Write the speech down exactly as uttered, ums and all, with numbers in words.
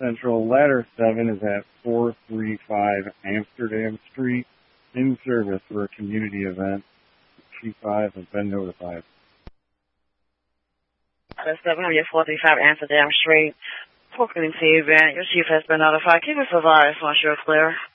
Central. Ladder seven is at four three five Amsterdam Street, in service for a community event. Chief five has been notified. Ladder seven, I'm at four three five Amsterdam Street. For community event, your chief has been notified. Keep us advised once you're clear.